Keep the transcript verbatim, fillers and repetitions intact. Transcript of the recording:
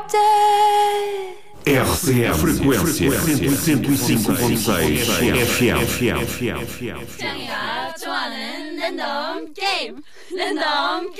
R C M Frequência cento e cinco ponto seis F M. 짱이가 좋아하는 랜덤 게임 랜덤 게임